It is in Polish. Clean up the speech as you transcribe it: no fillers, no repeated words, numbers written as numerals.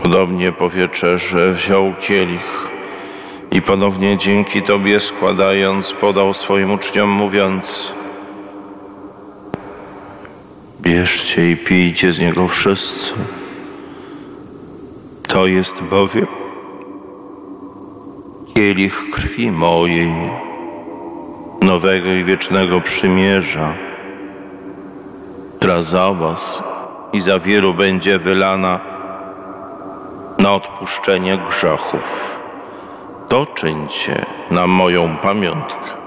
Podobnie po wieczerzy wziął kielich i ponownie dzięki Tobie składając podał swoim uczniom, mówiąc: bierzcie i pijcie z niego wszyscy. To jest bowiem kielich krwi mojej, nowego i wiecznego przymierza, która za was i za wielu będzie wylana na odpuszczenie grzechów. To czyńcie na moją pamiątkę.